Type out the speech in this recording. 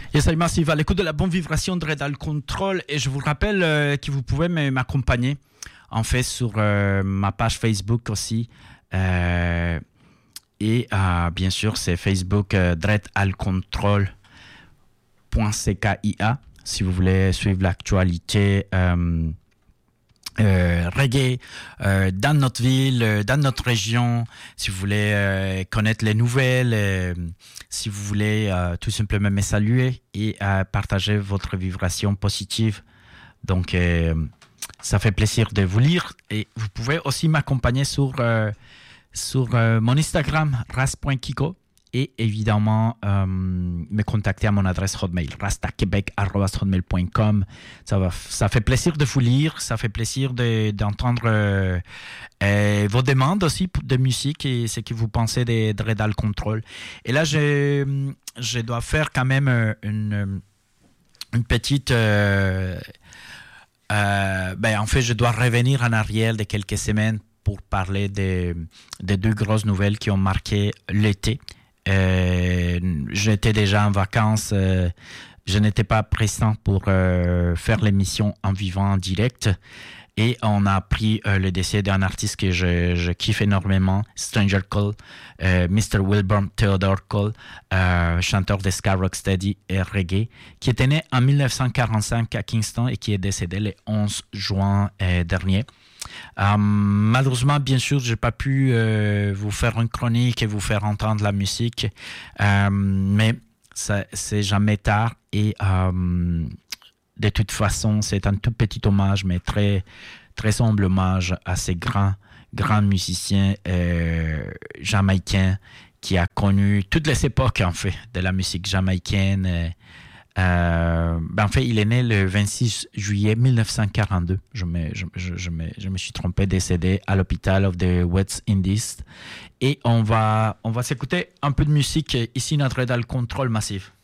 Yes, I'm Massive, à l'écoute de la bonne vibration de Redal Control. Et je vous rappelle que vous pouvez m'accompagner en fait sur ma page Facebook aussi. Et bien sûr, c'est Facebook dreadalcontrol.cja si vous voulez suivre l'actualité reggae dans notre ville, dans notre région, si vous voulez connaître les nouvelles, si vous voulez tout simplement me saluer et partager votre vibration positive. Donc, ça fait plaisir de vous lire et vous pouvez aussi m'accompagner sur mon Instagram, ras.kiko. Et évidemment, me contacter à mon adresse Hotmail, rastaquebec@hotmail.com. Ça fait plaisir de vous lire, ça fait plaisir d'entendre vos demandes aussi de musique et ce que vous pensez de Redal Control. Et là, je dois faire quand même une petite... en fait, je dois revenir en arrière de quelques semaines pour parler des deux grosses nouvelles qui ont marqué l'été. J'étais déjà en vacances, je n'étais pas présent pour faire l'émission en vivant en direct et on a appris le décès d'un artiste que je kiffe énormément, Stranger Cole, Mr. Wilbur Theodore Cole, chanteur de ska, rocksteady et reggae, qui était né en 1945 à Kingston et qui est décédé le 11 juin dernier. Malheureusement, bien sûr, j'ai pas pu vous faire une chronique et vous faire entendre la musique, mais c'est jamais tard et de toute façon, c'est un tout petit hommage, mais très très humble hommage à ces grands musiciens jamaïcains qui a connu toutes les époques en fait de la musique jamaïcaine. En fait, il est né le 26 juillet 1942. Je me suis trompé, décédé à l'hôpital of the West Indies. Et on va s'écouter un peu de musique ici, notre Redal Control Massive.